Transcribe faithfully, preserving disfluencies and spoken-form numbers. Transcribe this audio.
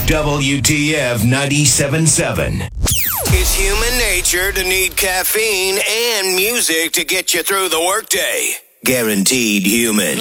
W T F ninety-seven point seven. It's human nature to need caffeine and music to get you through the workday. Guaranteed human.